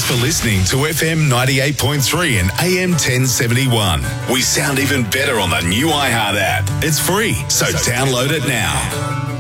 for listening to FM 98.3 and AM 1071. We sound even better on the new iHeart app. It's free, so download it now.